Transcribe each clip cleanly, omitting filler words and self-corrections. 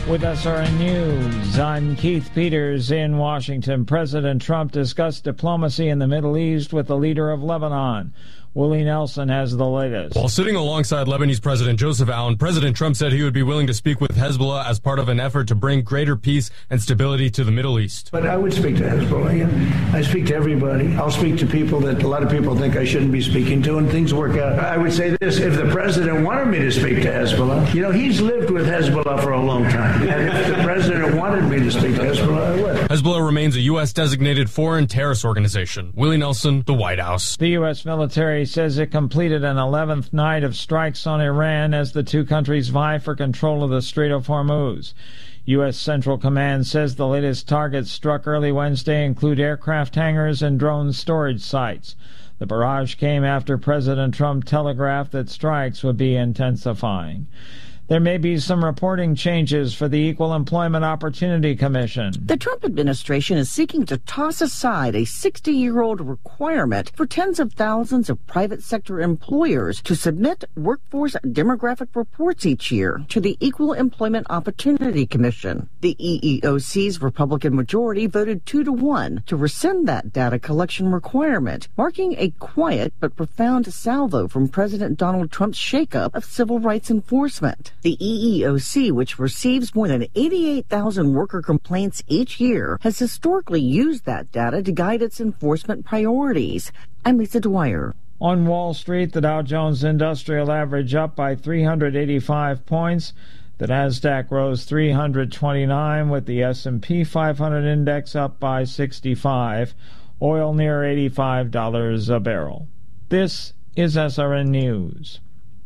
With SRN News, I'm Keith Peters in Washington. President Trump discussed diplomacy in the Middle East with the leader of Lebanon. Willie Nelson has the latest. While sitting alongside Lebanese President Joseph Aoun, President Trump said he would be willing to speak with Hezbollah as part of an effort to bring greater peace and stability to the Middle East. But I would speak to Hezbollah. Yeah. I speak to everybody. I'll speak to people that a lot of people think I shouldn't be speaking to, and things work out. I would say this: if the president wanted me to speak to Hezbollah, he's lived with Hezbollah for a long time. And if the president wanted me to speak to Hezbollah, I would. Hezbollah remains a U.S.-designated foreign terrorist organization. Willie Nelson, the White House. The U.S. military says it completed an 11th night of strikes on Iran as the two countries vie for control of the Strait of Hormuz. U.S. Central Command says the latest targets struck early Wednesday include aircraft hangars and drone storage sites. The barrage came after President Trump telegraphed that strikes would be intensifying. There may be some reporting changes for the Equal Employment Opportunity Commission. The Trump administration is seeking to toss aside a 60-year-old requirement for tens of thousands of private sector employers to submit workforce demographic reports each year to the Equal Employment Opportunity Commission. The EEOC's Republican majority voted 2-1 to rescind that data collection requirement, marking a quiet but profound salvo from President Donald Trump's shakeup of civil rights enforcement. The EEOC, which receives more than 88,000 worker complaints each year, has historically used that data to guide its enforcement priorities. I'm Lisa Dwyer. On Wall Street, the Dow Jones Industrial Average up by 385 points. The Nasdaq rose 329, with the S&P 500 index up by 65. Oil near $85 a barrel. This is SRN News.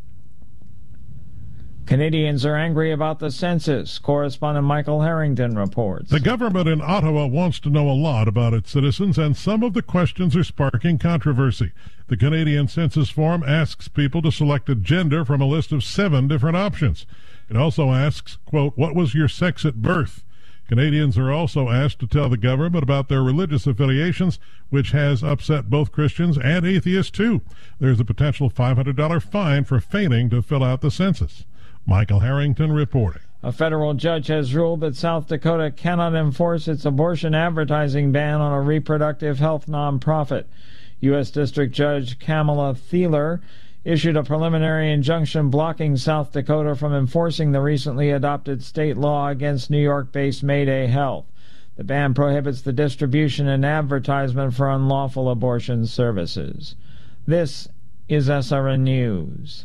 Canadians are angry about the census. Correspondent Michael Harrington reports. The government in Ottawa wants to know a lot about its citizens, and some of the questions are sparking controversy. The Canadian Census Form asks people to select a gender from a list of 7 different options. It also asks, quote, what was your sex at birth? Canadians are also asked to tell the government about their religious affiliations, which has upset both Christians and atheists, too. There's a potential $500 fine for feigning to fill out the census. Michael Harrington reporting. A federal judge has ruled that South Dakota cannot enforce its abortion advertising ban on a reproductive health nonprofit. U.S. District Judge Kamala Thieler issued a preliminary injunction blocking South Dakota from enforcing the recently adopted state law against New York-based Mayday Health. The ban prohibits the distribution and advertisement for unlawful abortion services. This is SRN News.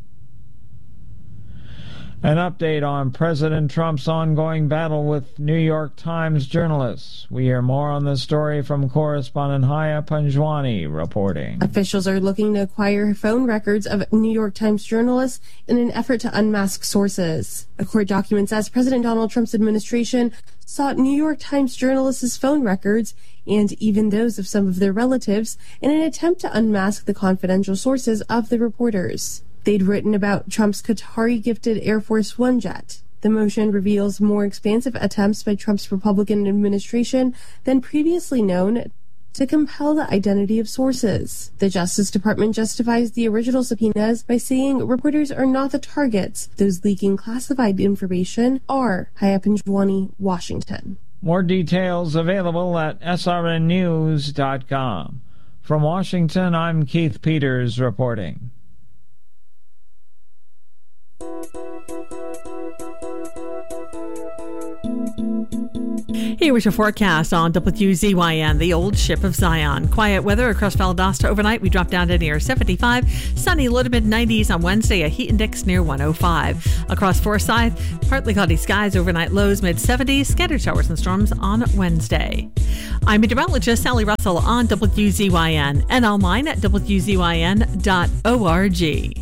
An update on President Trump's ongoing battle with New York Times journalists. We hear more on this story from correspondent Haya Panjwani reporting. Officials are looking to acquire phone records of New York Times journalists in an effort to unmask sources. A court document says President Donald Trump's administration sought New York Times journalists' phone records and even those of some of their relatives in an attempt to unmask the confidential sources of the reporters. They'd written about Trump's Qatari-gifted Air Force One jet. The motion reveals more expansive attempts by Trump's Republican administration than previously known to compel the identity of sources. The Justice Department justifies the original subpoenas by saying reporters are not the targets. Those leaking classified information are. Haya Panjwani, Washington. More details available at srnnews.com. From Washington, I'm Keith Peters reporting. Here was your forecast on WZYN, the old ship of Zion. Quiet weather across Valdosta overnight. We dropped down to near 75. Sunny, low to mid-90s on Wednesday. A heat index near 105. Across Forsyth, partly cloudy skies. Overnight lows mid-70s. Scattered showers and storms on Wednesday. I'm meteorologist Sally Russell on WZYN and online at WZYN.org.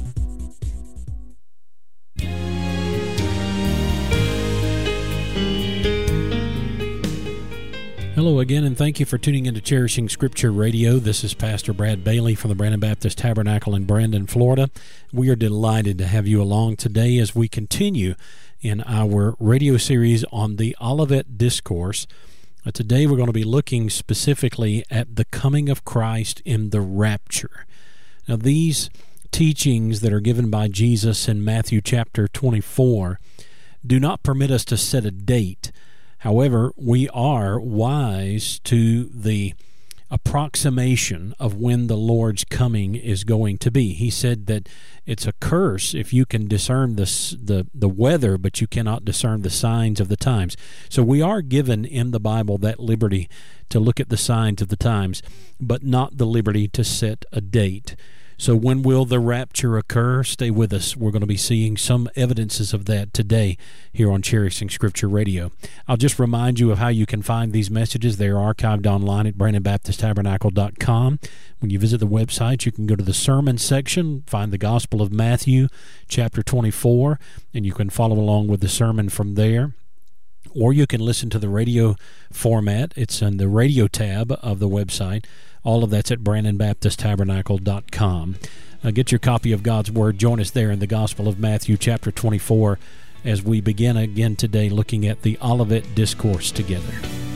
Hello again, and thank you for tuning into Cherishing Scripture Radio. This is Pastor Brad Bailey from the Brandon Baptist Tabernacle in Brandon, Florida. We are delighted to have you along today as we continue in our radio series on the Olivet Discourse. Today we're going to be looking specifically at the coming of Christ in the rapture. Now, these teachings that are given by Jesus in Matthew chapter 24 do not permit us to set a date. However, we are wise to the approximation of when the Lord's coming is going to be. He said that it's a curse if you can discern the weather, but you cannot discern the signs of the times. So we are given in the Bible that liberty to look at the signs of the times, but not the liberty to set a date. So when will the rapture occur? Stay with us. We're going to be seeing some evidences of that today here on Cherishing Scripture Radio. I'll just remind you of how you can find these messages. They're archived online at BrandonBaptistTabernacle.com. When you visit the website, you can go to the sermon section, find the Gospel of Matthew, chapter 24, and you can follow along with the sermon from there. Or you can listen to the radio format. It's in the radio tab of the website. All of that's at BrandonBaptistTabernacle.com. Get your copy of God's Word. Join us there in the Gospel of Matthew, chapter 24, as we begin again today looking at the Olivet Discourse together.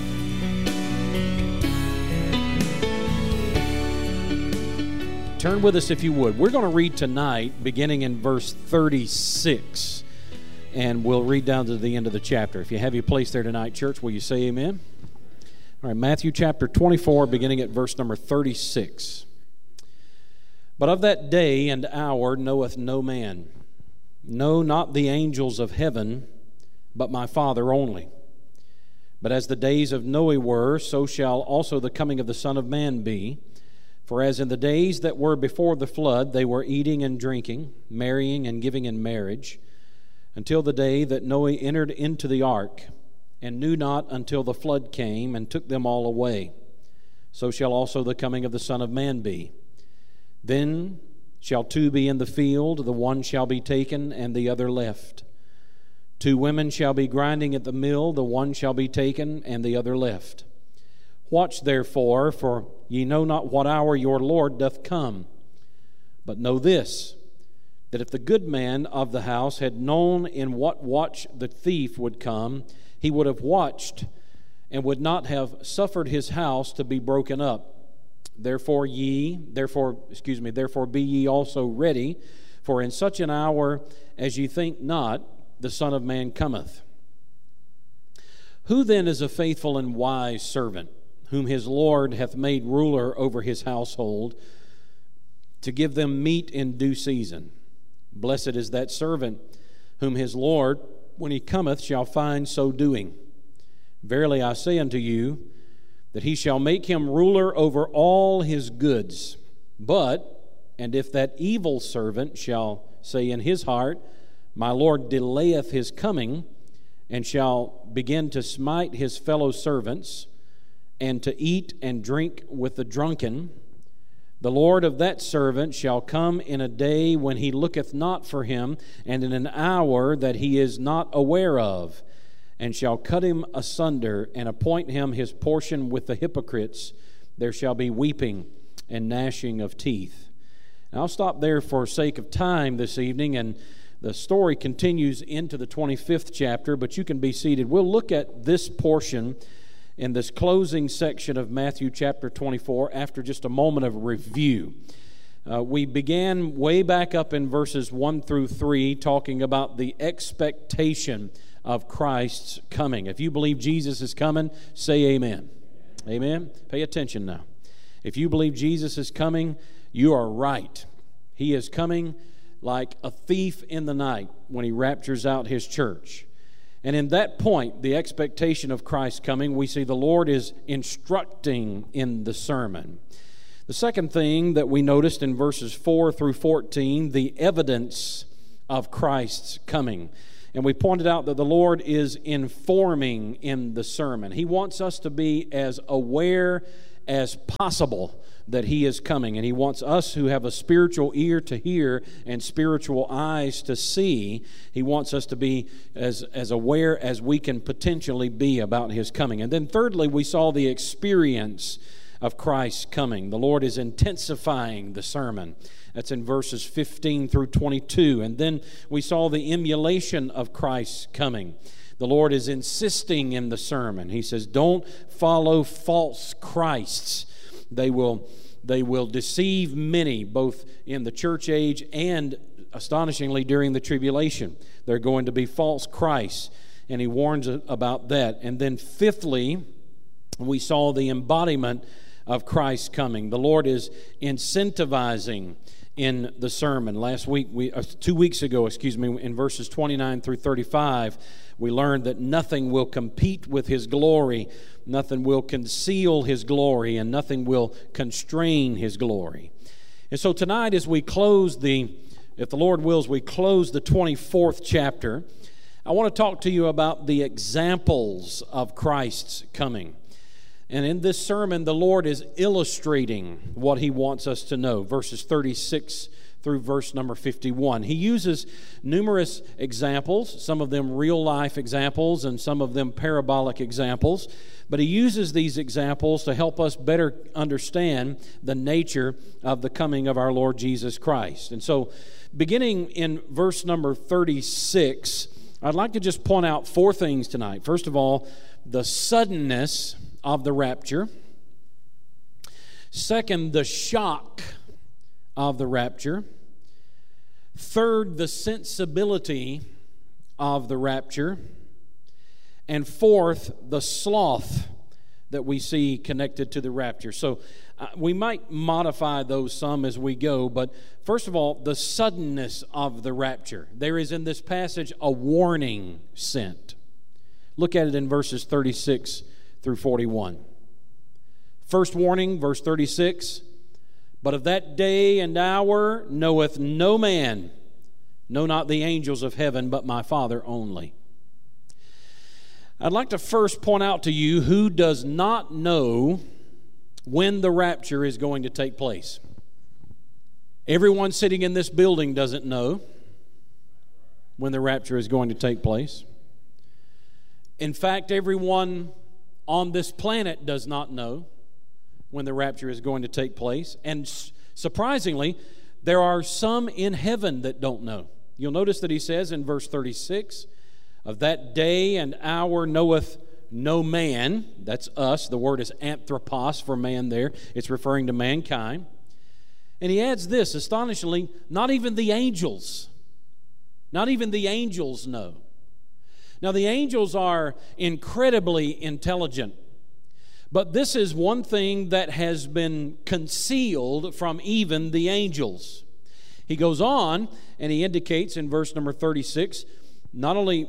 Turn with us if you would. We're going to read tonight beginning in verse 36, and we'll read down to the end of the chapter. If you have your place there tonight, church, will you say amen? All right, Matthew chapter 24, beginning at verse number 36. But of that day and hour knoweth no man, no, not the angels of heaven, but my Father only. But as the days of Noe were, so shall also the coming of the Son of Man be. For as in the days that were before the flood, they were eating and drinking, marrying and giving in marriage, until the day that Noe entered into the ark, and knew not until the flood came and took them all away. So shall also the coming of the Son of Man be. Then shall two be in the field, the one shall be taken, and the other left. Two women shall be grinding at the mill, the one shall be taken, and the other left. Watch therefore, for ye know not what hour your Lord doth come. But know this, that if the good man of the house had known in what watch the thief would come, he would have watched and would not have suffered his house to be broken up. Therefore be ye also ready, for in such an hour as ye think not, the Son of Man cometh. Who then is a faithful and wise servant, whom his Lord hath made ruler over his household, to give them meat in due season? Blessed is that servant whom his Lord, when he cometh, shall find so doing. Verily I say unto you, that he shall make him ruler over all his goods. And if that evil servant shall say in his heart, my Lord delayeth his coming, and shall begin to smite his fellow servants, and to eat and drink with the drunken, the Lord of that servant shall come in a day when he looketh not for him, and in an hour that he is not aware of, and shall cut him asunder, and appoint him his portion with the hypocrites. There shall be weeping and gnashing of teeth. Now, I'll stop there for sake of time this evening, and the story continues into the 25th chapter, but you can be seated. We'll look at this portion in this closing section of Matthew chapter 24 after just a moment of review. We began way back up in verses 1 through 3 talking about the expectation of Christ's coming. If you believe Jesus is coming, say amen. Amen. Pay attention now. If you believe Jesus is coming, you are right. He is coming like a thief in the night when he raptures out his church. And in that point, the expectation of Christ's coming, we see the Lord is instructing in the sermon. The second thing that we noticed in verses 4 through 14, the evidence of Christ's coming. And we pointed out that the Lord is informing in the sermon. He wants us to be as aware as possible that He is coming. And He wants us who have a spiritual ear to hear and spiritual eyes to see, He wants us to be as aware as we can potentially be about His coming. And then thirdly, we saw the experience of Christ's coming. The Lord is intensifying the sermon. That's in verses 15 through 22. And then we saw the emulation of Christ's coming. The Lord is insisting in the sermon. He says, don't follow false Christs. They will deceive many, both in the church age and astonishingly, during the tribulation, there are going to be false Christs, and he warns about that. And then fifthly, we saw the embodiment of Christ's coming. The Lord is incentivizing in the sermon. 2 weeks ago, in verses 29 through 35, we learned that nothing will compete with His glory, nothing will conceal His glory, and nothing will constrain His glory. And so tonight, as we close if the Lord wills, we close the 24th chapter, I want to talk to you about the examples of Christ's coming. And in this sermon, the Lord is illustrating what He wants us to know, verses 36 through verse number 51. He uses numerous examples, some of them real-life examples and some of them parabolic examples, but He uses these examples to help us better understand the nature of the coming of our Lord Jesus Christ. And so, beginning in verse number 36, I'd like to just point out 4 things tonight. First of all, the suddenness of the rapture. Second, the shock of the rapture. Third, the sensibility of the rapture. And fourth, the sloth that we see connected to the rapture. So we might modify those some as we go, but first of all, the suddenness of the rapture. There is in this passage a warning sent. Look at it in verses 36 through 41. First warning, verse 36, but of that day and hour knoweth no man, no, not the angels of heaven, but my Father only. I'd like to first point out to you who does not know when the rapture is going to take place. Everyone sitting in this building doesn't know when the rapture is going to take place. In fact, everyone on this planet does not know when the rapture is going to take place. And surprisingly, there are some in heaven that don't know. You'll notice that he says in verse 36, of that day and hour knoweth no man. That's us. The word is anthropos for man there. It's referring to mankind. And he adds this, astonishingly, not even the angels. Not even the angels know. Now, the angels are incredibly intelligent, but this is one thing that has been concealed from even the angels. He goes on and he indicates in verse number 36, not only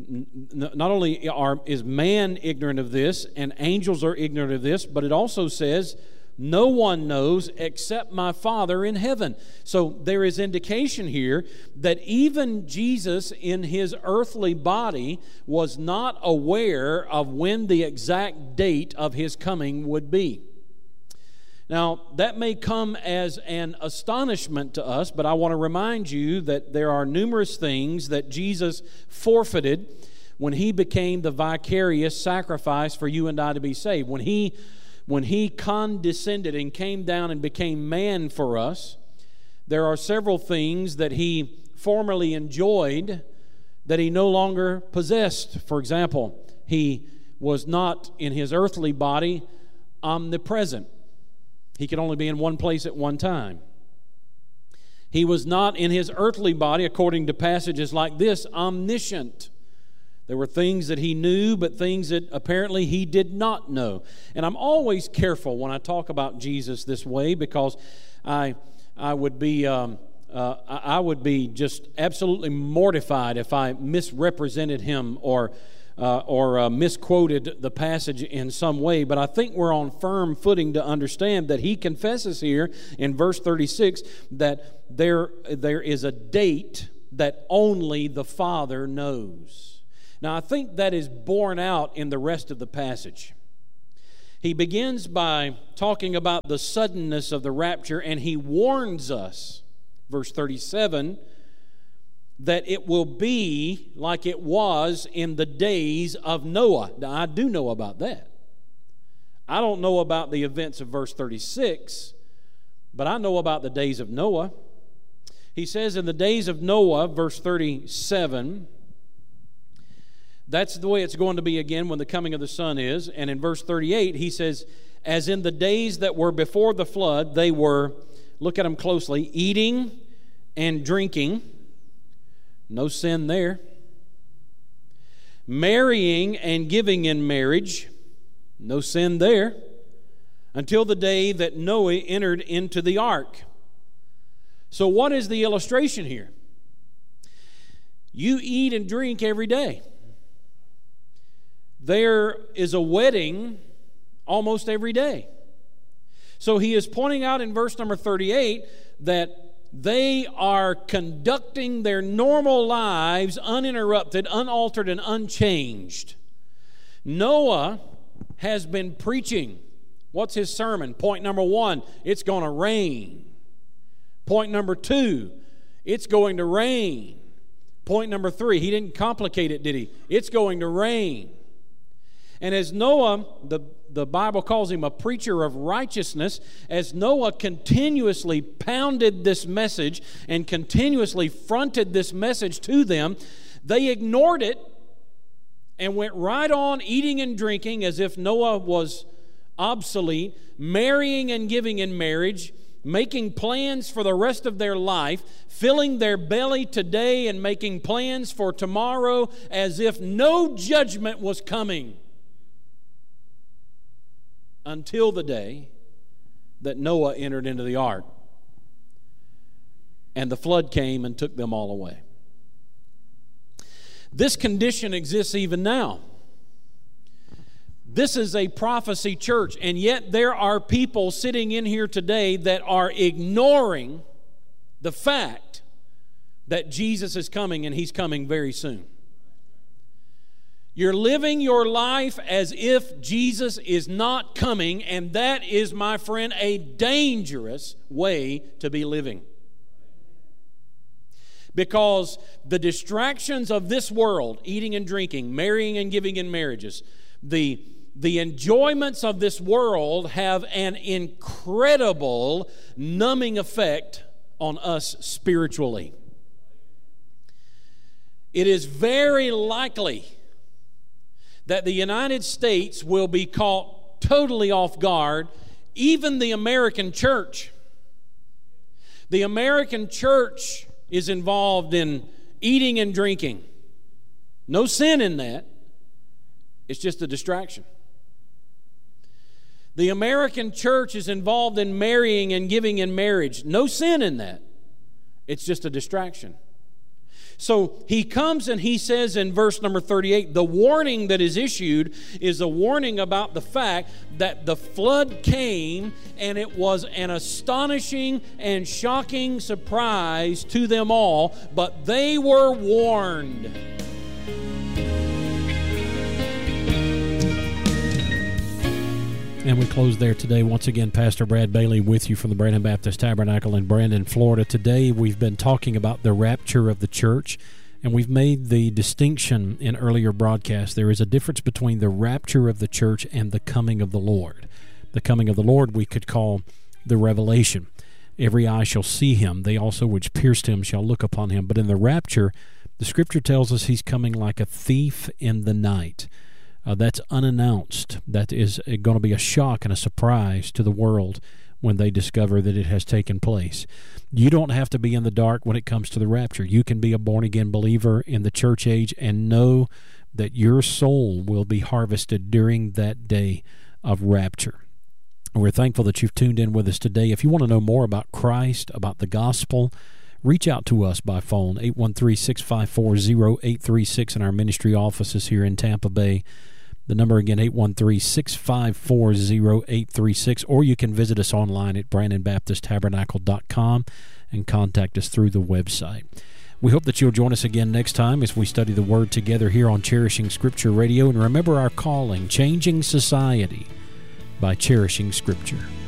is man ignorant of this and angels are ignorant of this, but it also says, no one knows except my Father in heaven. So there is indication here that even Jesus in his earthly body was not aware of when the exact date of his coming would be. Now, that may come as an astonishment to us, but I want to remind you that there are numerous things that Jesus forfeited when he became the vicarious sacrifice for you and I to be saved. When he condescended and came down and became man for us, there are several things that he formerly enjoyed that he no longer possessed. For example, he was not in his earthly body omnipresent. He could only be in one place at one time. He was not in his earthly body, according to passages like this, omniscient. There were things that he knew, but things that apparently he did not know. And I'm always careful when I talk about Jesus this way, because I would be just absolutely mortified if I misrepresented him or misquoted the passage in some way. But I think we're on firm footing to understand that he confesses here in verse 36 that there is a date that only the Father knows. Now, I think that is borne out in the rest of the passage. He begins by talking about the suddenness of the rapture, and he warns us, verse 37, that it will be like it was in the days of Noah. Now, I do know about that. I don't know about the events of verse 36, but I know about the days of Noah. He says in the days of Noah, verse 37, that's the way it's going to be again when the coming of the Son is. And in verse 38, he says, as in the days that were before the flood, they were, look at them closely, eating and drinking, no sin there. Marrying and giving in marriage, no sin there, until the day that Noah entered into the ark. So what is the illustration here? You eat and drink every day. There is a wedding almost every day. So he is pointing out in verse number 38 that they are conducting their normal lives uninterrupted, unaltered, and unchanged. Noah has been preaching. What's his sermon? Point number 1, it's going to rain. Point number 2, it's going to rain. Point number 3, he didn't complicate it, did he? It's going to rain. And as Noah, the Bible calls him a preacher of righteousness, as Noah continuously pounded this message and continuously fronted this message to them, they ignored it and went right on eating and drinking as if Noah was obsolete, marrying and giving in marriage, making plans for the rest of their life, filling their belly today and making plans for tomorrow as if no judgment was coming. Until the day that Noah entered into the ark and the flood came and took them all away. This condition exists even now. This is a prophecy church, and yet there are people sitting in here today that are ignoring the fact that Jesus is coming, and He's coming very soon. You're living your life as if Jesus is not coming, and that is, my friend, a dangerous way to be living. Because the distractions of this world, eating and drinking, marrying and giving in marriages, the enjoyments of this world have an incredible numbing effect on us spiritually. It is very likely that the United States will be caught totally off guard, even the American church. The American church is involved in eating and drinking. No sin in that. It's just a distraction. The American church is involved in marrying and giving in marriage. No sin in that. It's just a distraction. So he comes and he says in verse number 38, the warning that is issued is a warning about the fact that the flood came, and it was an astonishing and shocking surprise to them all, but they were warned. And we close there today. Once again, Pastor Brad Bailey with you from the Brandon Baptist Tabernacle in Brandon, Florida. Today we've been talking about the rapture of the church, and we've made the distinction in earlier broadcasts. There is a difference between the rapture of the church and the coming of the Lord. The coming of the Lord we could call the revelation. Every eye shall see him. They also which pierced him shall look upon him. But in the rapture, the Scripture tells us he's coming like a thief in the night. That's unannounced. That is going to be a shock and a surprise to the world when they discover that it has taken place. You don't have to be in the dark when it comes to the rapture. You can be a born-again believer in the church age and know that your soul will be harvested during that day of rapture. We're thankful that you've tuned in with us today. If you want to know more about Christ, about the gospel, reach out to us by phone, 813-654-0836 in our ministry offices here in Tampa Bay. The number again, 813-654-0836, or you can visit us online at BrandonBaptistTabernacle.com and contact us through the website. We hope that you'll join us again next time as we study the Word together here on Cherishing Scripture Radio. And remember our calling, changing society by cherishing Scripture.